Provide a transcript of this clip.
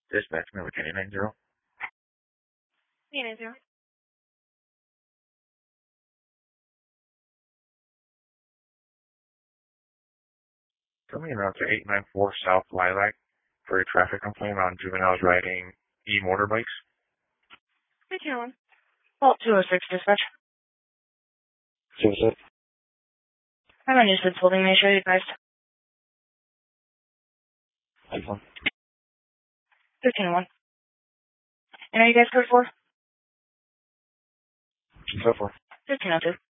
Dispatch, number 1090. 1090. Coming around to 894 South Lilac for a traffic complaint on juveniles riding e-motorbikes. 321. Vault 206, dispatch. 206. I'm on Newstead Holding. May I show you guys? 1301. And are you guys code 4? So far. 1302.